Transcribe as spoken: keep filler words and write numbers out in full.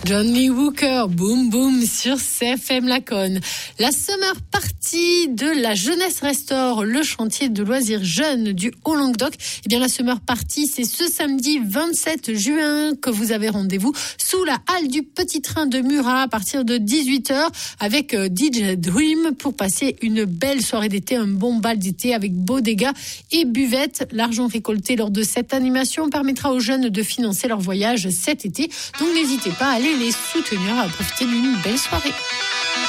John Lee Hooker, boum boum sur C F M Laconne. La Summer Party de la Jeunesse Restaure, le chantier de loisirs jeunes du Haut-Languedoc. Eh bien, la Summer Party, c'est ce samedi vingt-sept juin que vous avez rendez-vous sous la halle du Petit Train de Murat à partir de dix-huit heures avec D J Dream pour passer une belle soirée d'été, un bon bal d'été avec bodega et buvette. L'argent récolté lors de cette animation permettra aux jeunes de financer leur voyage cet été. Donc, n'hésitez pas à aller les soutenir, à profiter d'une belle soirée.